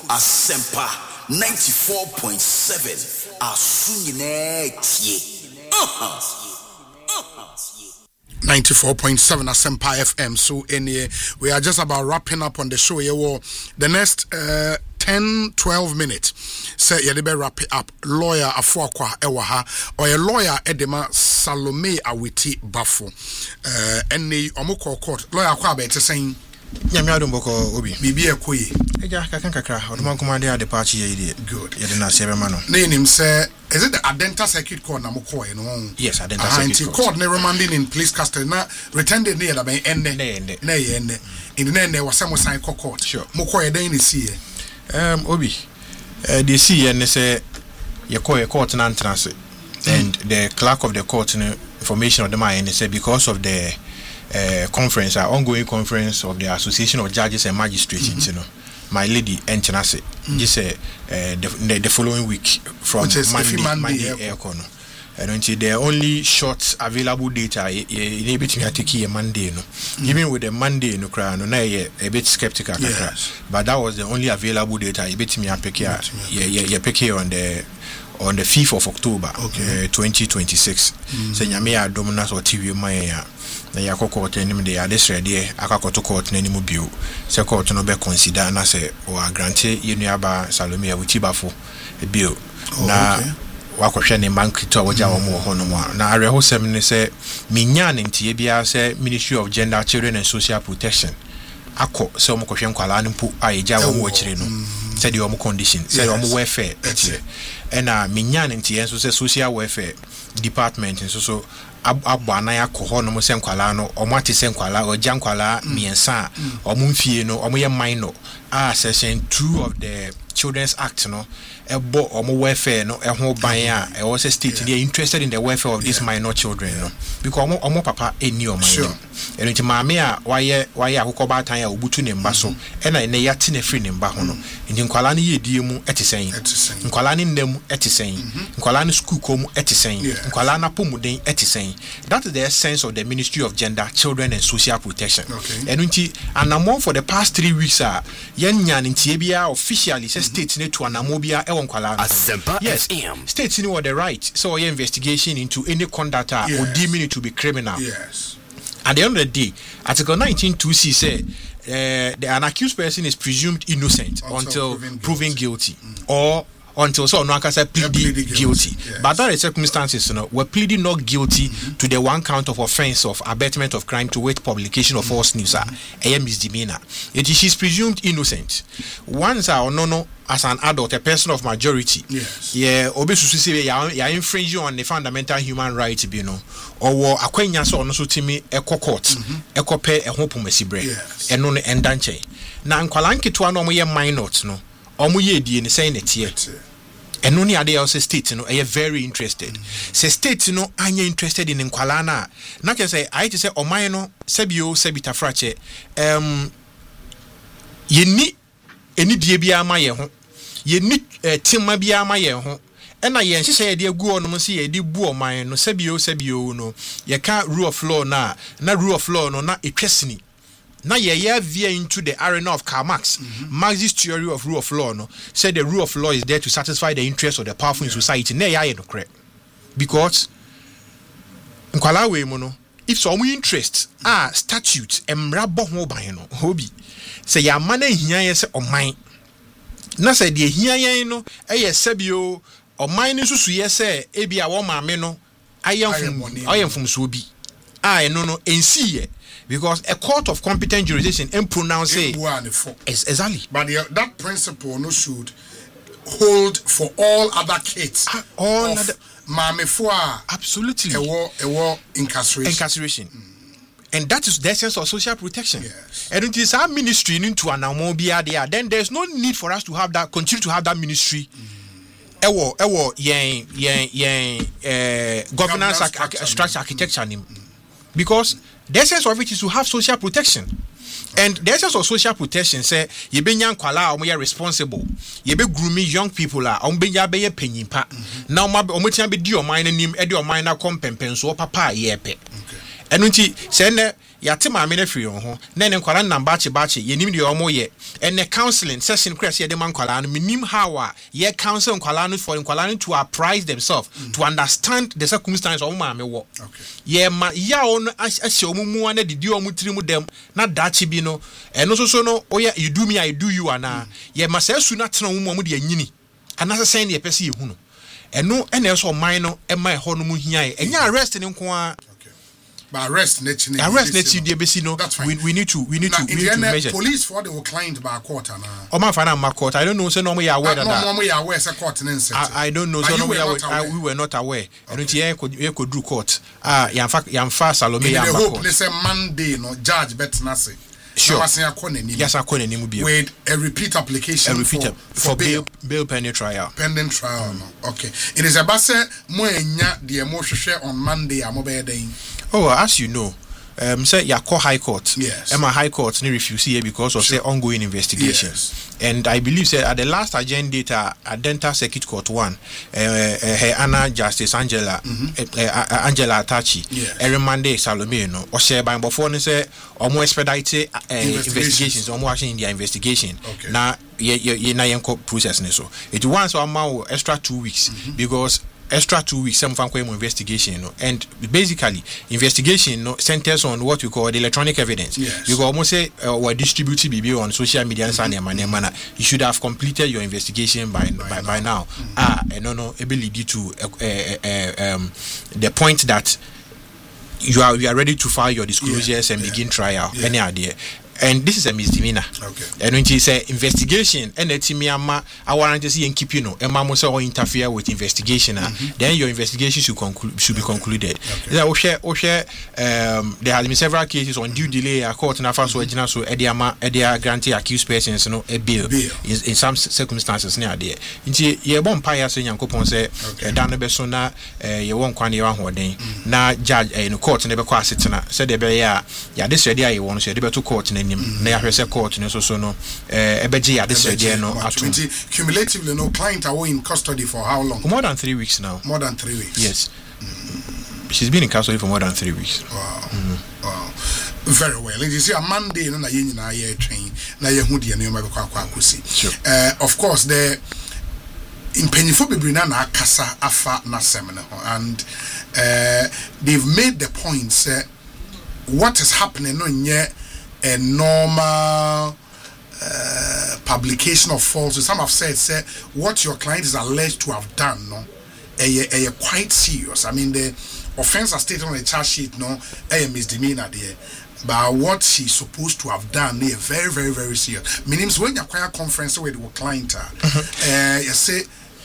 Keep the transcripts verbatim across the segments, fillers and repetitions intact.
Asempa ninety-four point seven. Asunyine tie. ninety-four point seven Asempa F M. So any we are just about wrapping up on the show. Yeah, well, the next uh, ten twelve minutes. Say yeah, they be wrap it up. Lawyer Afuakwa Ewaha or a lawyer Edema Salome Awiti Bafo. Uh, any omoko court lawyer kwa be saying. Nyame adom boko obi bibi ekoyi eja kakan kakra oduma komande ade party ye good ye de na se be ma no na nim say is it the Adenta Circuit Court na moko ye no yes Adenta Circuit Court court ne remanding in police custody na retended near da ben ende na ende na ye ende in the ende wasam sign court sure moko ye den ni see um obi eh the see ye ne say ye call ye court na entrance and the clerk of the court information of the man say because of the Uh, conference, our ongoing conference of the Association of Judges and Magistrates, mm-hmm. you know, my lady Entenase, mm-hmm. just uh, uh, the, the following week from Monday, Monday, Monday and until the only short available data, you able to take a Monday, no, mm-hmm. even with the Monday, no, cry, no, a bit skeptical, yes. But that was the only available data. You bet me, I pick yeah, yeah, yeah, pick on the. On the fifth of October, okay. uh, twenty twenty-six. So nyame ya dominance or T V maya na ya court enim de ade srede akakoto court na enim bio. Se court no be consider na se o grante yenuaba Salome Awiti Bafo bio na wakohwe ne bank to woja wo mo ho no mo na areho sem ne se minya ne ntie bia se Ministry of Gender, Children and Social Protection akọ se mo kohwe nkwala ne mpo ayeja wo mo akire no said your condition, said your welfare, and a minyan and T S social welfare department, and so so Abwana Kohono Senqualano, or Mati Senquala, or Janquala, Miensa, or Munfieno, or Moya Mino, ah, session two of the Children's Act, no, a bo or more welfare, no, a whole baya, I also stated they're interested in the welfare of these minor children, no, because or more papa in your mind. And into Mamia, why, why I hook about time, Ubutu Nimbaso, and I nayatine free Nimbahono, and in Kalani Dimu etisane, in Kalani Nemu etisane, in Kalani Skukom etisane, in Kalana Pumudin etisane. That is the essence of the Ministry of Gender, Children and Social Protection. Okay. And until Anamo for the past three weeks are Yanyan in Tiebia officially says states need to Anamobia Ewan Kalana. Yes, states know the right. So your investigation into any conduct yes. or deeming it to be criminal. Yes. At the end of the day, Article nineteen two C said uh, the, an accused person is presumed innocent until, until proven guilty, proven guilty mm. or until so no can say pleading guilty. guilty. Yes. But that is circumstances, you know, we're pleading not guilty mm-hmm. to the one count of offense of abetment of crime to wit publication of mm-hmm. false news, mm-hmm. a misdemeanor. It is she's presumed innocent. Once or no no. As an adult, a person of majority, yes, yeah, obviously, you are infringing on the fundamental human rights, you know, or acquaintance so no so timi eco court, eco pay a hope messy bread, and no end danche. Now, Kwalanki to an omoye minot, no, omoye di in the same yet. And only are they also state, you know, are very interested. Mm-hmm. Say state, you know, are you interested in Nkwalana? Not just say, I just say, O Mayano, Sebio, Sebita Frache, um, ye need any diabia my ye need a timabia my ho. And I yen she say de go on see di bu o man no sebio sebio no ye ka rule of law na na rule of law no na etwesini na ye ye veer into the arena of Karl Marx. Mm-hmm. Marxist theory of rule of law no said the rule of law is there to satisfy the interests of the powerful yeah. in society. Na ye no correct because nkwala we mu no if some interest ah statute emra bo ho ban no hobi say ya man ehia ye say oman na say de ehia yen no eye sebio oman ni susu ye say ebia wo maame no ayemfum ayemfum so bi ah no no ensi ye because a court of competent jurisdiction and pronounce it exactly but the, that principle no should hold for all other kids uh, all other maame fo absolutely ewo ewo incarceration incarceration mm. And that is the essence of social protection. Yes. And it is our ministry into an amobia there. Then there's no need for us to have that, continue to have that ministry. Ewo, ewo, yen, yen, yen, uh, governance structure, structure architecture. Mm. Because the essence of it is to have social protection. And the essence of social protection say ye be young kwala omo ye responsible. Ye be grooming young people a omo be ya be ye penyimpa. Now omo tia be di o man anim e di o man na kom pempen so papa ye pe. ɛno nti sɛ ne yate maame na free ho na ne nkwala namba che bache yenim de omo ye ene counseling session crash ye de man kwala no minim how a ye counsel nkwala no for nkwala no to apprise themselves mm. to understand the circumstances of maame wo okay ye ma ya on ahye omumu na didi omu tiri dem na dachi bi no eno so so no oya you do me I do you ana mm. ye ma sa su na tena omu mu de anyini ana se sen ye pese ye hu no eno ene so man no e ma ho no mu hia e enya arrest ne nko a but arrest next arrest next year B C no we, we need to we need now, to we need to measure police for the client by court na o man fa na ma court I don't know say no we are aware that no we are aware say court na set I, I don't know so no we are aware. We were not aware and nti yen ko yen ko do court ah yan fa yan fa Salome yan ba court they say Monday no judge bet na say sure yes I call name be with a repeat application a repeat for, for, for bail bail pending trial pending trial mm. no okay it is about say mo enya the mo hwehwe on Monday am be den. Oh, as you know, um, say your call high court. Yes. Emma High Court ni refuse here because of sure. say ongoing investigations. Yes. And I believe say at the last agenda data at Dental Circuit Court one, uh, uh, her Anna Justice Angela mm-hmm. uh, uh, Angela Atachi. Yes. Every Monday Salome no. Or share by before say almost expedite uh, investigations. investigations. Almost actually in their investigation. Okay. Now ye ye ye na yenko process ne so. It once or more extra two weeks mm-hmm. because. Extra two weeks, some fan investigation, you know, and basically investigation, you know, centers on what we call the electronic evidence. Yes. You can almost say, uh, or distribute B B on social media and mm-hmm. manner. You should have completed your investigation by by, by now. By now. Mm-hmm. Ah, and no, no, ability to uh, uh, uh, um, the point that you are you are ready to file your disclosures yeah. and yeah. begin trial. Yeah. Any idea? And this is a misdemeanor. Okay. And when you say investigation, and it's me, I want to see and keep you know, and Mamma or interfere with investigation, mm-hmm. then your investigation should conclude should be okay. concluded. Okay. That share, share. Um, there has been several cases on due delay. A court na first mm-hmm. so Ediama Edia granted accused persons, you know, a bail, bail. In, in some circumstances near there. Into ye bon paya saying Yankopon say, Dana Besona, ye won't quan your holding. Na judge in court never quite said the bear, yeah, this idea you want to say the better court in na yahwese court no so so no eh ebeje ya this idea no atum cumulatively no client are in custody for how long? For more than three weeks now. More than three weeks. Yes. Mm. She's been in custody for more than three weeks. Wow. Mm. Wow. Very well. You see a Monday no na yen na ye train na ye hu de no ma be kwa kwa akosi. Eh of course the in Penifo Bebrina na akasa afa na seminar and uh, they've made the point uh, what is happening no nye a normal uh, publication of falsehoods. Some have said, say, what your client is alleged to have done, no, a, a, a quite serious. I mean, the offense as stated on the charge sheet, no, a misdemeanor there. But what she's supposed to have done, they are very, very, very serious. Meaning, when you acquire conference with your client, uh, you say,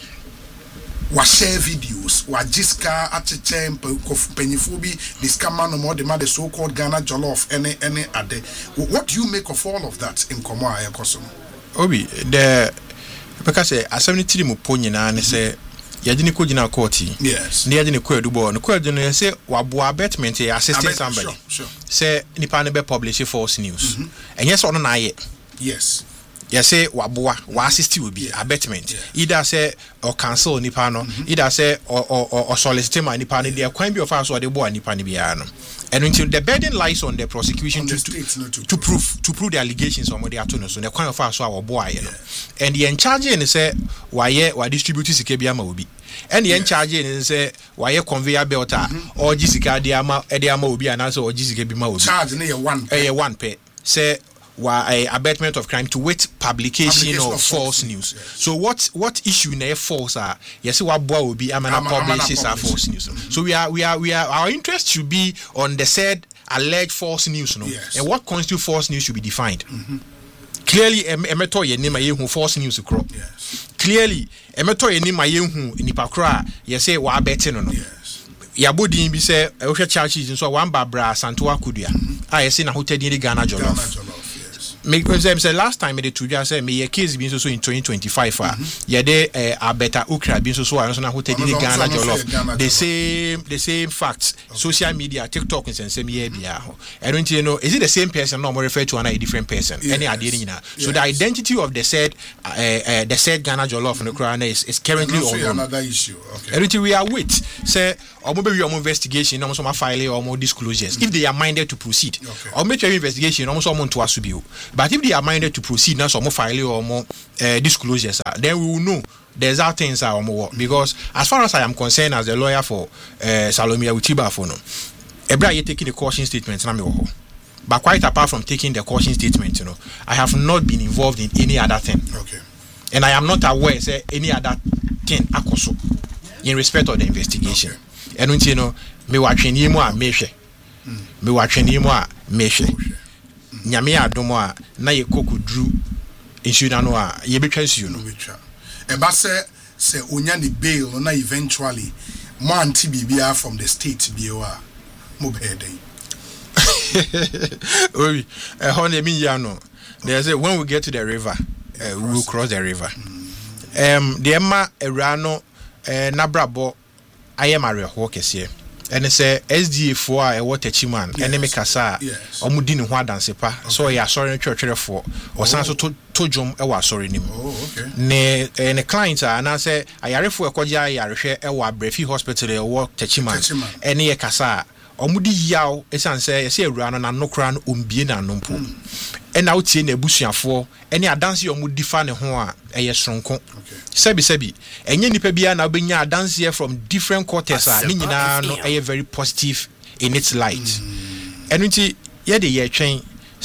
wa share videos wa jiska acheche penyifobi diska man more the so-called Ghana Jollof any any ade. What do you make of all of that in komo ayekoso? Obi the because asem ni tiri mu ponyina ne se yagini ko gina court. Yes. Ne yagini ko edubo no ko eduno ye se wabo abatement ye assisting somebody. Sure, sure. Say nipa ne be publish false news. Mm-hmm. And yes ono na aye. Yes. Yes, say waboa wa assist will be abatement. Yeah. Either say or cancel nipa no, mm-hmm. either say or or, or solicit my nipa no, there can be of us or the boy nipa ni biano. And until the burden lies on the prosecution on the to, states, to, to, to prove to prove the allegations on the atono, so the kind of us our boy, you know. And the in charge and say why ye why distribute Sikebiama will be. And the in charge and say why ye conveyor belt or Jessica diama ediama will be an answer or Jessica Bima will be. Charge near one pay one pay. Say were a abatement of crime to wait publication, publication of, of false, false news. Yes. So what what issue in a false are yes what boy will be amana publishes are false news. Mm-hmm. So we are we are we are our interest should be on the said alleged false news, no? Yes. And what constitutes false news should be defined. Mm-hmm. Clearly emeto ye name ye hu false news crop. Yes. Clearly emeto ye name ye hu nipa kra ye say wa beti no no. Yes. Yabodi bi say e charges so one babra santoa kudua. Ah ye say na hotedi ni Ghana Jollof. me say last time me the two just say me a case being so in twenty twenty-five ah yeah they uh, better ukra being so so and so na hotel the Ghana jollof the same the same facts okay. Social media TikTok and same year bia I don't you know is it the same person no more refer to another different person yes. Any idea you know so yes. The identity of the said uh, uh, the said Ghana jollof in the crown is, is currently on another issue okay everything we are with say or maybe your investigation almost some file or more disclosures mm-hmm. If they are minded to proceed okay. Or make your investigation almost someone to asubio. But if they are minded to proceed now, some more file or more uh, disclosures, uh, then we will know the exact things are more. Because as far as I am concerned, as the lawyer for uh, Salomia Utiba for no, every year taking the caution statement, but quite apart from taking the caution statement, you know, I have not been involved in any other thing. Okay. And I am not aware, say any other thing akoso in respect of the investigation. Okay. And you know, me watching you more measure, me watching you more measure. Nyame adomo a na ye koku dru insuna no a ye betwa su no betwa e ba se se onya ni bail no na eventually mo anti bibia from the state bia mo bedden oi e ho na mi ya no they say when we get to the river uh, we will cross the river mm. um the emma ewra no uh, na brabo ayemare ho kese and say S D A for a water chiman enemy kasa omu di ne ho adanse pa so ya sorry twetwere for o san so to tojom e wa sorry nim ne ne client ana say ayarefo ekogya ayarehwe e wa Brefi hospital e wo techiman ene ye kasa omu di yaw esan say ye say awura no na nokra no ombie na nompo ena wotie na abusuafo ene adanse omu di fa ne ho a eye sonko sebi sebi enye nipa bia na obenya adanse from different quarters a ni nyina no eye very positive in its light enu nti ye de ye twen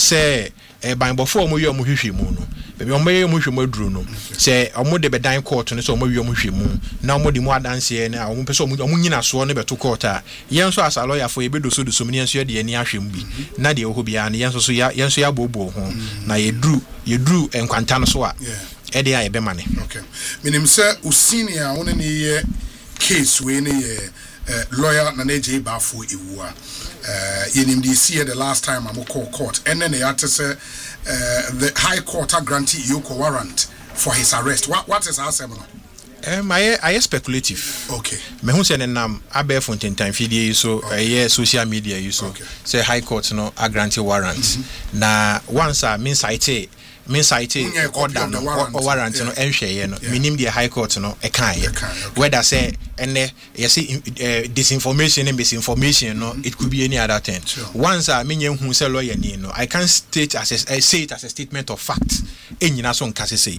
se e banbofo omu ye omu hwehwe mu no bebi omu ye omu hwehwe mu aduro no se omu de bedan court no se omu ye omu hwehwe mu na omu de mu adanse na omu pese omu omu nyina so no beto court a yen so asa lawyer for ebedo so do so mini enso de ani ahwem bi na de ho bia na yen so so ya yen so ya bobo ho na ye dru ye dru enkwanta no so a e de aye be mane okay minim se usinia woni ne ye case we ne ye Uh, lawyer na neje bafo ewu a uh, yenim de see the last time am call court and then they had to say uh, the high court granted Yoko warrant for his arrest. What what is our seminal? Um, I I speculative. Okay. Me hu say nam abe fonten time fidie so okay. uh, social media you so okay. Say high court no a granted warrant. Mm-hmm. Na once a mean cite mean cite order no warrant, or warrant yeah. No enhwe no yeah. Minim the high court no e kan ye whether say ene you see uh, disinformation and misinformation no mm-hmm. It could be any other thing sure. Once a menye hu say lawyer ni no I can state as a, I say it as a statement of fact enyina so nkase say.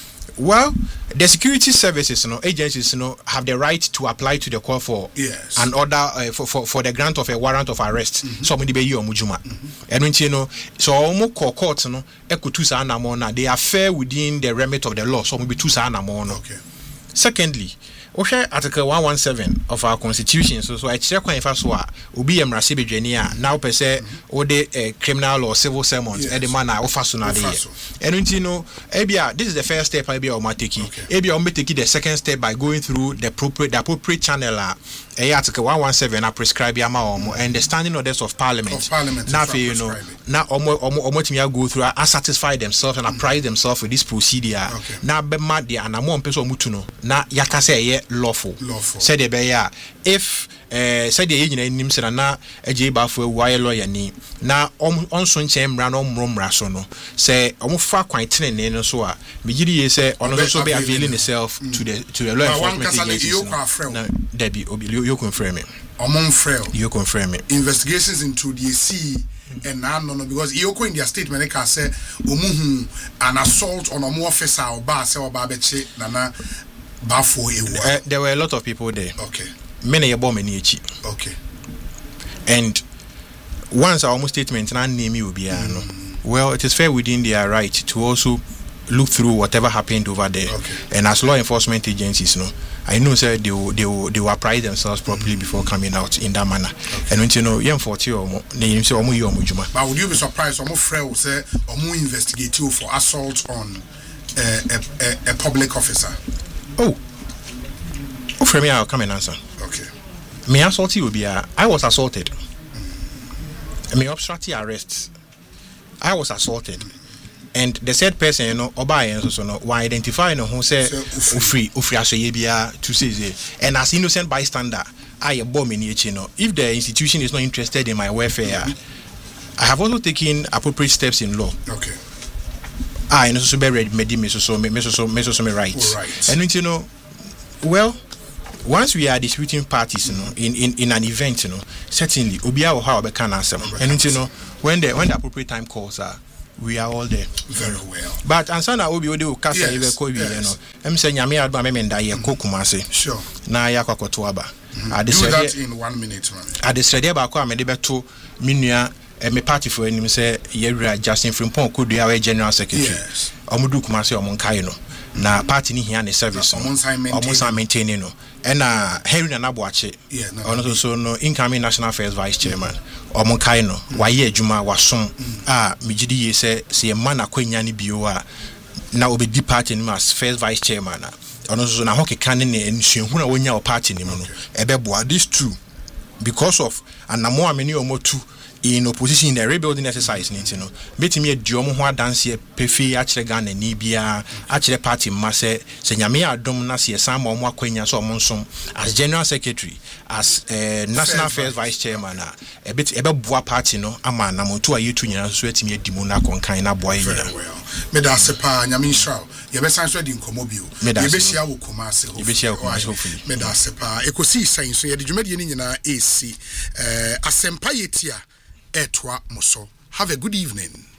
Well, the security services, you know, agencies, you know, have the right to apply to the court for yes. an order uh, for, for for the grant of a warrant of arrest. Somebody be you mujuma, and you know, so almost court, you know, ekutu sa na mona. They are fair within the remit of the law. So maybe two sa na mona. Okay. Secondly, Osha Article one seventeen of our Constitution, so so I check when first wa ubi emrase bedwani now per se o de criminal or civil summons e de man a ofa so na de enu nti no ebia this is the first step ebia o ma take ebia o ma take the second step by going through the appropriate the appropriate channel a e Article one seventeen na prescribe ama omo and the standing orders of parliament, of parliament na fe you know na omo omo omo timi go through and satisfy themselves and apprise themselves with this procedure okay. Na be ma de anamo mpeso mutu no na yaka say ye lawful lawful said the bear if eh said the nyina nim se na agye bafo awuaye lawyer ni na onso nche mra no mmromra so no say omofa kwan tenene no so a megiri ye say ono so be availing itself mm. to the to the law enforcement agencies no debi you confirm me omon frel you confirm me investigations into the C and now no no because Yoko in their statement they can say omuhu an assault on a more officer or bar say oba beche nana bafo ewa. Uh, there were a lot of people there. Okay. Many a bomb in each. Okay. And once our almost statement and name you be mm. well, it is fair within their right to also look through whatever happened over there. Okay. And as law enforcement agencies, no, I know sir they will, they will, they will apprise themselves properly mm. before coming out in that manner. Okay. And when you know young forty or more, they say omu yomu juma. But would you be surprised? Omu friend will say omu investigate you for assault on uh, a, a a public officer. Oh, oh, for me, I'll come and answer. Okay. Me assault you will be a, I was assaulted. Mm. Me obstruct arrests. I was assaulted. and the said person you know oba yen so so no why identify no who say ofri ofri asoye bia to say and as innocent bystander I bomb in each, you know, if the institution is not interested in my welfare, mm-hmm. I have also taken appropriate steps in law. Okay. I know so be ready, me so so me so so me so so me rights. Right. And you know, well, once we are disputing parties, you know, in, in, in an event, you know, certainly Obia or how we can answer. And you know, when the when the appropriate time calls are, we are all there. Very well. But ansana obi odi o kasa ibe ko wi you know. Em se nyame adba me menda ye ko kumase. Sure. Na ya kwakoto aba. Mm-hmm. Do that in one minute, man. At the study about me de beto minua e me party for enim say Yewura Justin Frimpong Kodua we general secretary. Yes. Omudu kumase omonkai no. Na party ni hia ne service no. Omonsan maintain no. And uh Henry Nanabuache. Yeah, no. Ono so no incoming national affairs vice chairman. Omonkai no. Waye adwuma wasom a migidi ye say se man akwanya ni bio a na obedi party ni as first vice chairman. Ono so na hoke kan ne nsuhu na wonya o party ni mu no. Ebeboa this two because of anamo ameni omotu in opposition in the rebuilding exercise ni you know betimi adiomo ho adanse pefi a kire Ghana ni bia a kire party ma se se nyame adom na se san ma omo akwanya so omo nsom as general secretary as uh, national affairs vice chairman a bit ebeboa party no ama na moto a yetu nyina so atimi adimu na konkan na boa yina me da se pa nyame nshra ye be san so di nkomo bio ye be hia wo Kumase ho ye be hia wo Kumase hopefully me da se pa ekosi san so ye di dwumade ni nyina esi eh asempa yetia Etwa Muso. Have a good evening.